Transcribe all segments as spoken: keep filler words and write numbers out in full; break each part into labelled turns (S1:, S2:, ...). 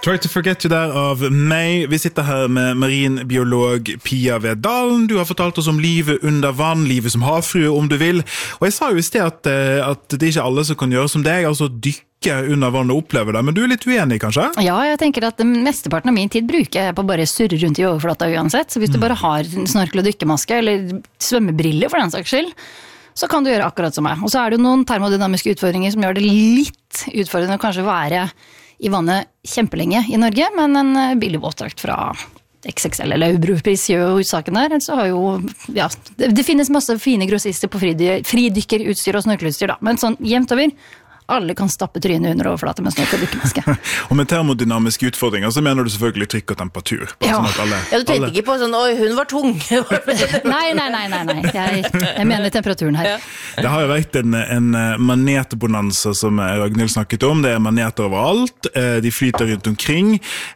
S1: Try to forget you der av meg. Vi sitter her med marinbiolog Pia Vedalen. Du har fortalt oss om livet under vann, livet som havfrue om du vil. Og jeg sa jo i sted at, at det er ikke alle som kan gjøre som deg, altså dykke under vann og oppleve det, men du er litt uenig kanskje?
S2: Ja, jeg tenker at mesteparten av min tid bruker jeg på bare surre rundt i overflata uansett, så hvis du bare har snorkel- og dykkemaske, eller svømmebriller for den saks skyld, så kan du gjøre akkurat som meg. Og så er det jo noen termodynamiske utfordringer som gjør det litt utfordrende å kanskje være i vannet kjempelenge i Norge, men en billig våtdrakt fra X X L eller Europris gjør jo utsaken der, så har jo, ja, det, det finnes masse fine grossister på fridykkerutstyr og snorkelutstyr da, men sånn jevnt over, alle kan stappe trynet under overflate med snorkel og dykkemaske.
S1: Og med termodynamiske utfordringer så mener du selvfølgelig trykk og temperatur.
S2: Ja.
S1: Sånn at alle,
S3: ja, du tenkte
S1: alle...
S3: ikke på sånn, oi, hun var tung.
S2: nei, nei, nei, nei, nei. Jeg, jeg mener temperaturen her.
S3: Ja.
S1: Det har jo vært en, en manetbonanza som Ragnhild snakket om, det er maneter overalt, de flyter rundt omkring,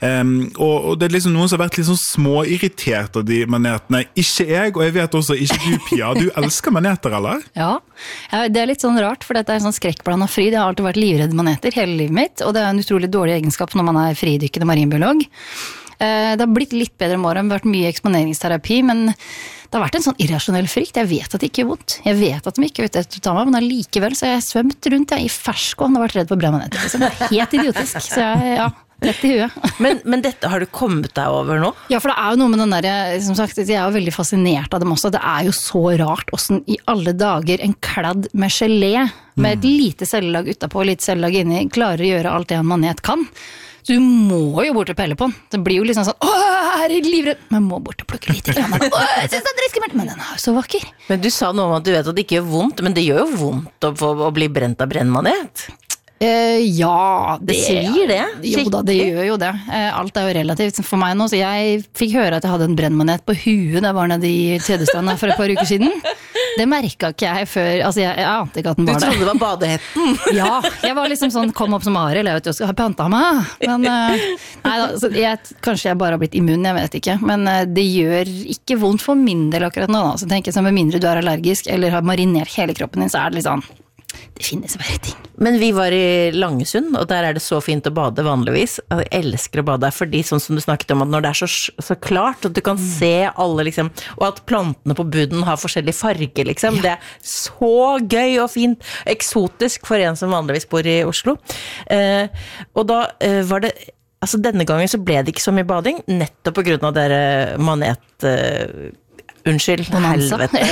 S1: og det er liksom noen som har vært litt sånn småirritert av de manetene. Ikke jeg, og jeg vet også ikke du, Pia. Du elsker maneter, eller?
S2: Ja, det er litt sånn rart, for dette er en sånn skrekkblandet fryd. Jeg har alltid vært livredd maneter hele livet mitt, og det er en utrolig dårlig egenskap når man er fridykkende marinbiolog. Det har blitt litt bedre om året, det har vært mye eksponeringsterapi, men det har vært en sånn irrasjonell frykt. Jeg vet at det ikke er vondt. Jeg vet at de ikke er ute etter å ta meg, men allikevel så har jeg svømt rundt jeg, i ferskvann og vært redd for brennmaneter. Det er helt idiotisk, så jeg, ja... rett i huet.
S3: men, men dette har du kommet deg over nå?
S2: Ja, for det er jo noe med den der, som sagt, jeg er jo veldig fascinert av dem også. Det er jo så rart, hvordan i alle dager en kladd med gelé, med et lite cellelag utenpå og lite cellelag inni, klarer å gjøre alt det en manet kan. Så du må jo bort og pelle på den. Det blir jo liksom sånn, åh, her er livredd. Men må bort og plukke litt. Åh, jeg synes det er driskemert. Men den er jo så vakker.
S3: Men du sa noe om at du vet at det ikke gjør vondt, men det gjør jo vondt å, å bli brent av brennmanet.
S2: Uh, ja, det,
S3: det svir det.
S2: Jo da, det gjør jo det. Uh, alt er jo relativt for meg nå, så jeg fikk høre at jeg hadde en brennmanet på huet da jeg var nede i Tvedestrand for et par uker siden. Det merket ikke jeg før, altså jeg, jeg ante ikke at den var der.
S3: Du trodde det var badehetten?
S2: Ja, jeg var liksom sånn, kom opp som Arild, jeg vet du, skal ha panta meg. Men uh, nei, altså, jeg, kanskje jeg bare har blitt immun, jeg vet ikke. Men uh, det gjør ikke vondt for min del akkurat nå. Da. Så tenker jeg sånn, med mindre du er allergisk eller har marinert hele kroppen din, så er det litt sånn, det finnes bare ting.
S3: Men vi var i Langesund, og der er det så fint å bade vanligvis. Jeg elsker å bade der, fordi sånn som du snakket om, at når det er så, så klart, at du kan se alle, liksom, og at plantene på bunnen har forskjellig farge, liksom. Ja. Det er så gøy og fint, eksotisk for en som vanligvis bor i Oslo. Eh, og da eh, var det, altså denne gangen så ble det ikke så mye bading, nettopp på grunn av dere manet... Eh, Unnskyld, helvete.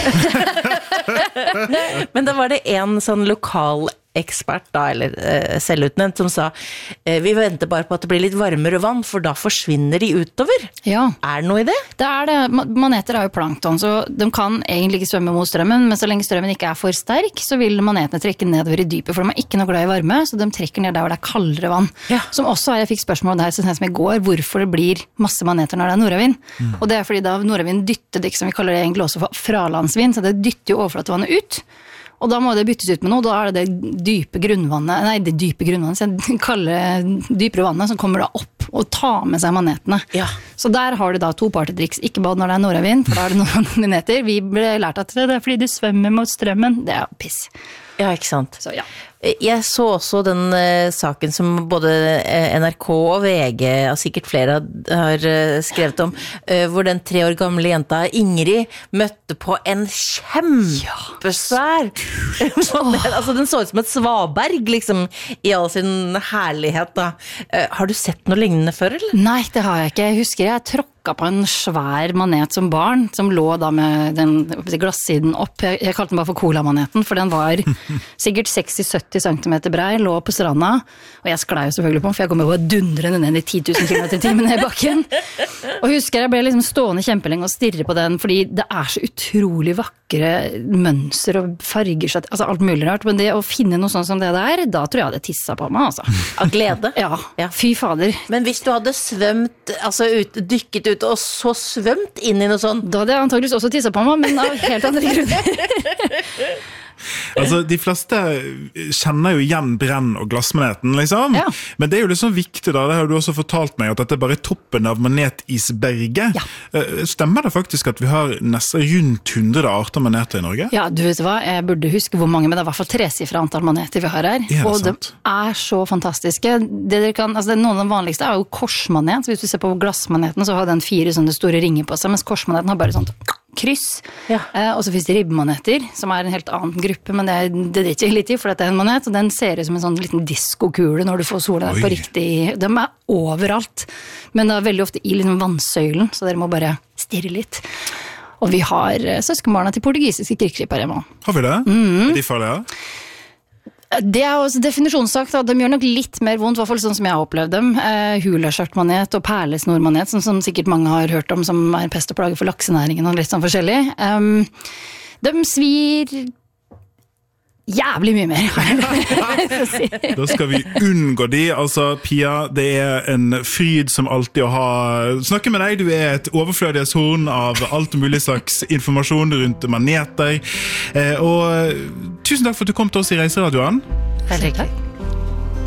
S3: Men da var det en sånn lokal ekspert da, eller eh, selvutnevnt, som sa eh, vi venter bare på at det blir litt varmere vann, for da forsvinner de utover.
S2: Ja.
S3: Er det noe i det?
S2: Det er det. Maneter er jo plankton, så de kan egentlig ikke svømme mot strømmen, men så lenge strømmen ikke er for sterk, så vil manetene trekke nedover i dypet, for de er ikke noe glad i varme, så de trekker ned der hvor det er kaldere vann. Ja. Som også er, jeg fikk spørsmål der så sent som i går, hvorfor det blir masse maneter når det er nordavind. Mm. Og det er fordi da nordavind dytter det, som vi kaller det egentlig også for fralandsvind, så det dytter jo overflatevannet ut. Og da må det byttes ut med noe, da er det det dype grunnvannet, nei, det dype grunnvannet, så jeg kaller det dypere vannet, som kommer da opp og tar med seg manetene. Ja. Så der har du da to partytriks, ikke bad når det er nordavind, for da er det noen maneter. Vi ble lært at det er fordi du svømmer mot strømmen, det er piss.
S3: Ja, ikke sant.
S2: Så ja.
S3: Jeg så også den uh, saken som både uh, N R K og V G, og sikkert flere har uh, skrevet om, uh, hvor den tre år gamle jenta Ingrid møtte på en kjempesvær ja. Altså den så ut som et svaberg liksom, i all sin herlighet da. Uh, har du sett noe lignende før, eller?
S2: Nei, det har jeg ikke. Jeg husker jeg tråkka på en svær manet som barn, som lå da med den glassiden opp. Jeg, jeg kalte den bare for colamaneten, for den var sikkert seksti til sytti centimeter brei, lå på stranda, og jeg sklei jo selvfølgelig på den, for jeg kom jo dundrende ned i ti tusen kilometer i timen ned i bakken. Og husker jeg ble liksom stående kjempelenge og stirre på den, fordi det er så utrolig vakre mønster og farger, altså alt mulig rart, men det å finne noe sånt som det der, da tror jeg jeg hadde tisset på meg, altså.
S3: Av glede?
S2: Ja, ja, fy fader.
S3: Men hvis du hadde svømt, altså ut, dykket ut, og så svømt inn i noe sånt?
S2: Da hadde jeg antageligvis også tisset på meg, men av helt andre grunner.
S1: Altså, de fleste kjenner jo igjen brenn- og glassmaneten, liksom.
S2: Ja.
S1: Men det er jo liksom viktig da, det har du også fortalt meg, at dette er bare toppen av manetisberget.
S2: Ja.
S1: Stemmer det faktisk at vi har nesten rundt hundre arter maneter i Norge?
S2: Ja, du vet hva, jeg burde huske hvor mange, men det er i hvert fall tresifret antall maneter vi har her.
S1: Er det
S2: og
S1: sant?
S2: de er så fantastiske. Det dere kan, altså det, noen av de vanligste er jo korsmanet. Så hvis du ser på glassmaneten, så har den fire sånne store ringer på seg, mens korsmaneten har bare sånt kryss.
S3: Ja.
S2: Eh, og så finnes det ribbmaneter, som er en helt annen gruppe, men det, det driter jeg litt i, for dette er en manet, og den ser ut som en sånn liten diskokule når du får solen
S1: Oi.
S2: på riktig. De er overalt, men det er veldig ofte i liksom vannsøylen, så dere må bare stirre litt. Og vi har eh, søskenbarna til portugisiske kirkskip her hjemme.
S1: Har vi det? Mm. Er de farlige?
S2: Det er også definisjonssak, da. De gjør nok litt mer vondt, i hvert fall sånn som jeg har opplevd dem. Eh, Hulaskjørtmanet og perlesnormanet, som, som sikkert mange har hørt om, som er pest og plage for laksenæringen og litt sånn forskjellig. Um, de svir jævlig mye mer, har jeg lyst til å si.
S1: Da skal vi unngå de. Altså, Pia, det er en fryd som alltid å ha snakke med deg. Du er et overflødighetshorn av alt mulig slags informasjon rundt maneter. Eh, og tusen takk for at du kom til oss i Reiseradioen.
S2: Veldig takk.